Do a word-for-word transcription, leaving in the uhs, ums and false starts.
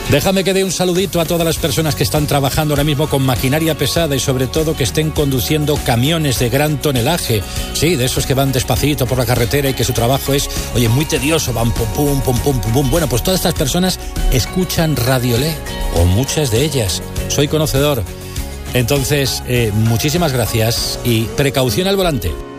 Déjame que dé un saludito a todas las personas que están trabajando ahora mismo con maquinaria pesada y sobre todo que estén conduciendo camiones de gran tonelaje. Sí, de esos que van despacito por la carretera y que su trabajo es, oye, muy tedioso, van pum, pum, pum, pum, pum, pum. Bueno, pues todas estas personas escuchan Radiolé, o muchas de ellas. Soy conocedor. Entonces, eh, muchísimas gracias y precaución al volante.